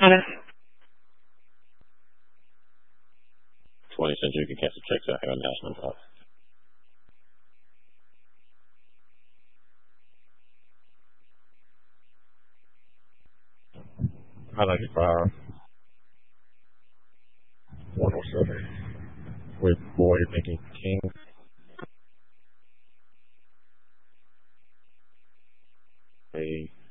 Okay. 20 cents, you can cancel checks out here on National Top. $195. 107. With boy making king. A